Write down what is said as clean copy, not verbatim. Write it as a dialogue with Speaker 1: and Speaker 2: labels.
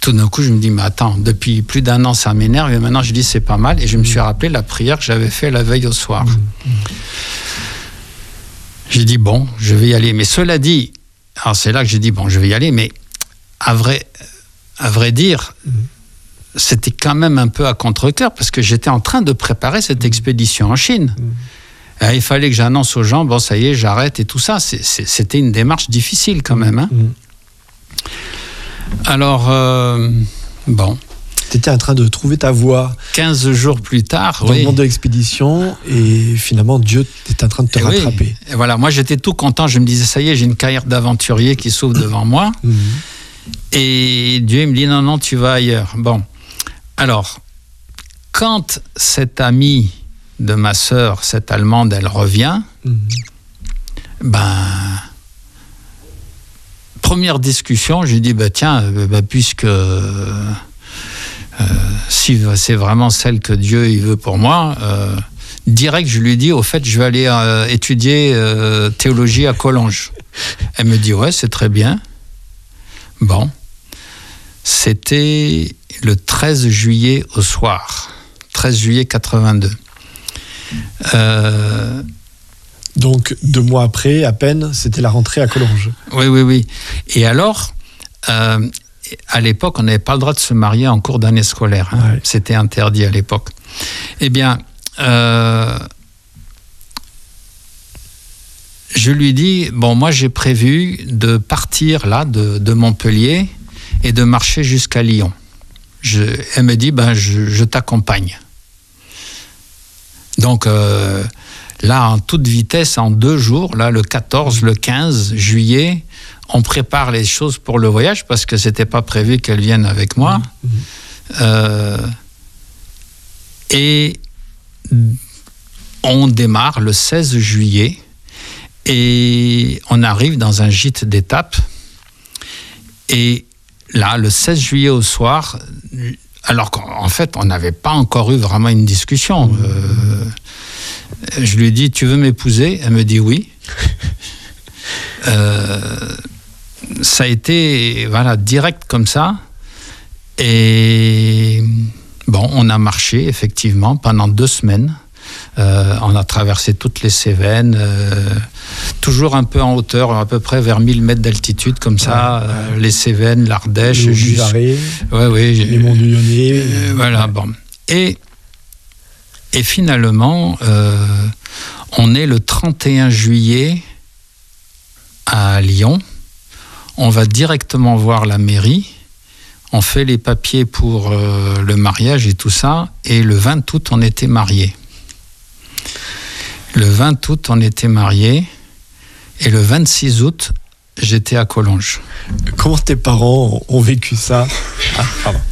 Speaker 1: tout d'un coup, je me dis, mais attends, depuis plus d'1 an, ça m'énerve, et maintenant, je dis, c'est pas mal, et je me suis rappelé la prière que j'avais fait la veille au soir. J'ai dit, bon, je vais y aller. Mais cela dit, alors c'est là que j'ai dit, bon, je vais y aller, mais à vrai dire, c'était quand même un peu à contre-cœur, parce que j'étais en train de préparer cette expédition en Chine. Il fallait que j'annonce aux gens, bon, ça y est, j'arrête et tout ça. C'était une démarche difficile quand même. Hein. Alors, bon.
Speaker 2: Tu étais en train de trouver ta voie.
Speaker 1: 15 jours plus tard,
Speaker 2: dans le monde de l'expédition, et finalement, Dieu était en train de te rattraper.
Speaker 1: Et voilà, moi, j'étais tout content. Je me disais, ça y est, j'ai une carrière d'aventurier qui s'ouvre devant moi. Et Dieu, il me dit, non, tu vas ailleurs. Bon. Alors, quand cette amie de ma sœur, cette Allemande, elle revient, première discussion, j'ai dit, tiens, puisque si c'est vraiment celle que Dieu il veut pour moi, direct, je lui dis, au fait, je vais aller étudier théologie à Collonges. Elle me dit, ouais, c'est très bien. Bon. C'était le 13 juillet au soir. 13 juillet 82.
Speaker 2: Donc, 2 mois après, à peine, c'était la rentrée à Collonges.
Speaker 1: Oui. Et alors, à l'époque, on n'avait pas le droit de se marier en cours d'année scolaire. Hein. Ouais. C'était interdit à l'époque. Eh bien, je lui dis, bon, moi, j'ai prévu de partir là, de Montpellier, et de marcher jusqu'à Lyon. Elle me dit, je t'accompagne. Donc, là, en toute vitesse, en 2 jours, là, le 14, le 15 juillet, on prépare les choses pour le voyage, parce que c'était pas prévu qu'elle vienne avec moi. Et on démarre le 16 juillet, et on arrive dans un gîte d'étape. Et là, le 16 juillet au soir, alors qu'en fait, on n'avait pas encore eu vraiment une discussion. Je lui ai dit, tu veux m'épouser ? Elle me dit oui. Ça a été direct comme ça. Et bon, on a marché effectivement pendant 2 semaines. On a traversé toutes les Cévennes, toujours un peu en hauteur, à peu près vers 1000 mètres d'altitude, comme ça, les Cévennes, l'Ardèche,
Speaker 2: les monts du Lyonnais.
Speaker 1: Voilà, bon. Et finalement, on est le 31 juillet à Lyon. On va directement voir la mairie. On fait les papiers pour le mariage et tout ça. Et le 20 août, on était mariés. Le 20 août, on était mariés. Et le 26 août, j'étais à Collonges.
Speaker 2: Comment tes parents ont vécu ça ? Pardon.